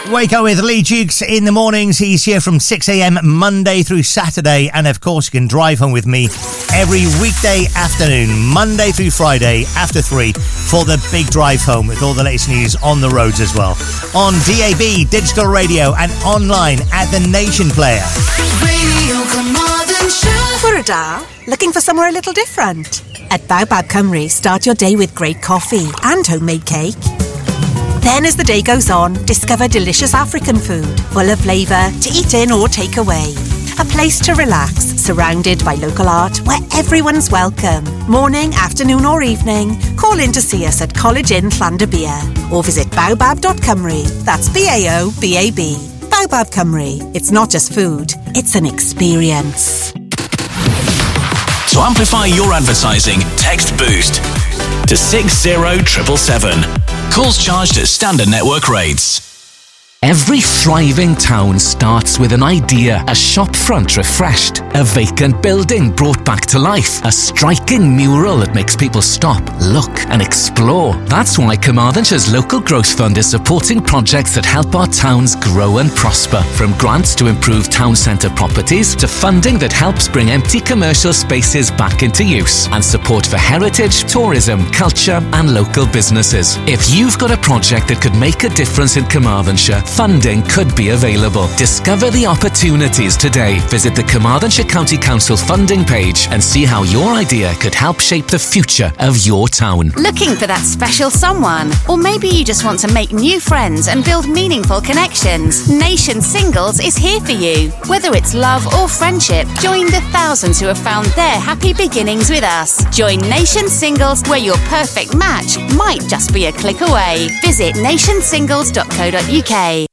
Wake up with Lee Dukes in the mornings. He's here from 6 a.m. Monday through Saturday. And of course, you can drive home with me every weekday afternoon, Monday through Friday after 3 for the big drive home with all the latest news on the roads as well. On DAB, digital radio, and online at the Nation Player. Radio Carmarthenshire. Furada, looking for somewhere a little different? At Baobab Cymru, start your day with great coffee and homemade cake. Then as the day goes on, discover delicious African food, full of flavour, to eat in or take away. A place to relax, surrounded by local art where everyone's welcome. Morning, afternoon or evening, call in to see us at College Inn Llandybia or visit baobab.cymru. That's B-A-O-B-A-B. Baobab Cymru. It's not just food, it's an experience. To amplify your advertising, text BOOST to 60777. Calls charged at standard network rates. Every thriving town starts with an idea, a shop front refreshed, a vacant building brought back to life, a striking mural that makes people stop, look and explore. That's why Carmarthenshire's Local Growth Fund is supporting projects that help our towns grow and prosper. From grants to improve town centre properties to funding that helps bring empty commercial spaces back into use, and support for heritage, tourism, culture and local businesses. If you've got a project that could make a difference in Carmarthenshire, funding could be available. Discover the opportunities today. Visit the Carmarthenshire County Council funding page and see how your idea could help shape the future of your town. Looking for that special someone? Or maybe you just want to make new friends and build meaningful connections? Nation Singles is here for you. Whether it's love or friendship, join the thousands who have found their happy beginnings with us. Join Nation Singles, where your perfect match might just be a click away. Visit nationsingles.co.uk.